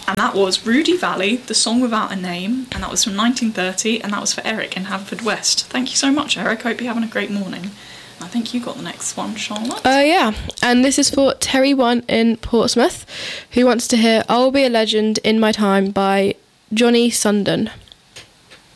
And that was Rudy Valley, The Song Without a Name, and that was from 1930, and that was for Eric in Haverfordwest. Thank you so much, Eric. Hope you're having a great morning. I think you got the next one, Charlotte. Yeah, and this is for Terry One in Portsmouth, who wants to hear I'll Be a Legend in My Time by Johnny Sundon.